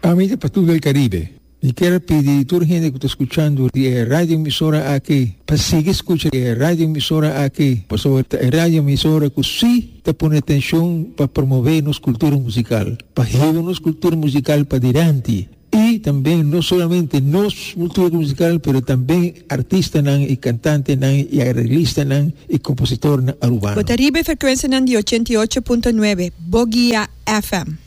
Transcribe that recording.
Amiga para todo el Caribe, y quiero pedir a toda la gente que está escuchando la radio emisora aquí, para seguir escuchando la radio emisora aquí, por sobre la radio emisora que sí te pone atención para promover nuestra cultura musical, para llevar nuestra cultura musical para adelante. Y también no solamente nuestra cultura musical, pero también artistas y cantantes y arreglistas y compositores urbanos. Botaribe frecuencia de 88.9, Bogia FM.